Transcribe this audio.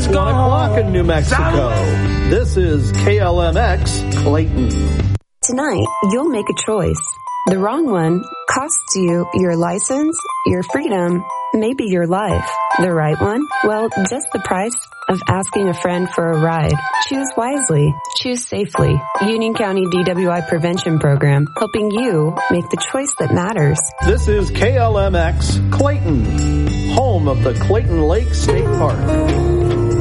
It's 1 o'clock in New Mexico. This is KLMX Clayton. Tonight, you'll make a choice. The wrong one costs you your license, your freedom, maybe your life. The right one? Well, just the price of asking a friend for a ride. Choose wisely. Choose safely. Union County DWI Prevention Program, helping you make the choice that matters. This is KLMX Clayton, home of the Clayton Lake State Park.